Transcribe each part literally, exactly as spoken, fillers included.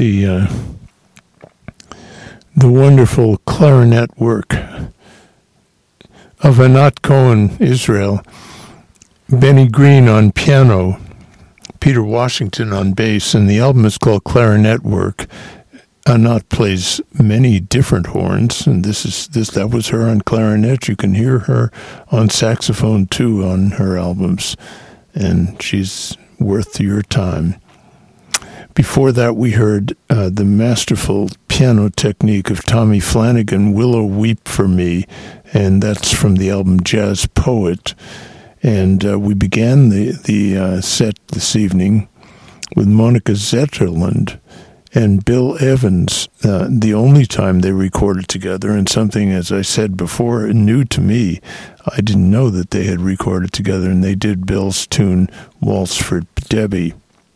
the uh, the wonderful clarinet work of Anat Cohen Israel, Benny Green on piano, Peter Washington on bass, and the album is called Clarinet Work. Anat plays many different horns, and this is this that was her on clarinet. You can hear her on saxophone too on her albums, and she's worth your time. Before that, we heard uh, the masterful piano technique of Tommy Flanagan, Willow Weep for Me, and that's from the album Jazz Poet. And uh, we began the, the uh, set this evening with Monica Zetterlund and Bill Evans, uh, the only time they recorded together, and something, as I said before, new to me. I didn't know that they had recorded together, and they did Bill's tune, Waltz for Debbie.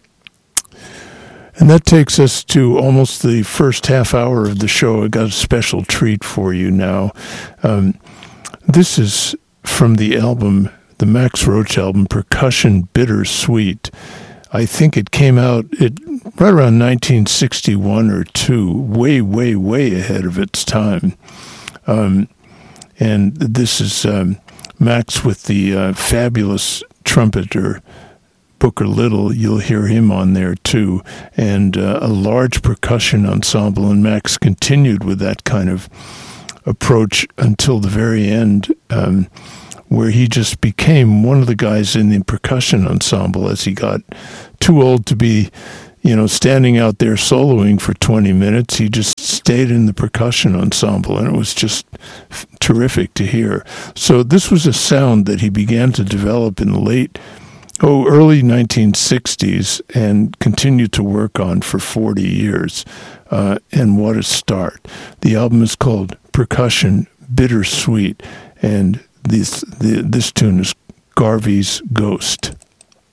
And that takes us to almost the first half hour of the show. I got a special treat for you now. Um, this is from the album, the Max Roach album, Percussion Bittersweet. I think it came out it, right around nineteen sixty-one or two, way, way, way ahead of its time. Um, and this is um, Max with the uh, fabulous trumpeter, Booker Little. You'll hear him on there too, and uh, a large percussion ensemble, and Max continued with that kind of approach until the very end, um, where he just became one of the guys in the percussion ensemble as he got too old to be, you know, standing out there soloing for twenty minutes. He just stayed in the percussion ensemble, and it was just f- terrific to hear. So this was a sound that he began to develop in the late, oh, early nineteen sixties and continued to work on for forty years. Uh, and what a start. The album is called Percussion Bittersweet, and this, the, this tune is Garvey's Ghost.